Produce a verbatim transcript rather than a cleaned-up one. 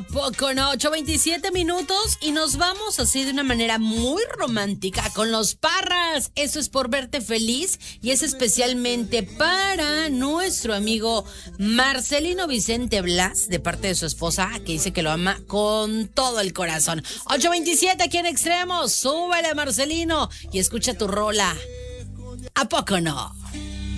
poco no? ocho veintisiete minutos y nos vamos así de una manera muy romántica con los Parras. Eso es por verte feliz y es especialmente para nuestro amigo Marcelino Vicente Blas, de parte de su esposa, que dice que lo ama con todo el corazón. ocho veintisiete aquí en Extremos. Súbele, Marcelino, y escucha tu rola. ¿A poco no?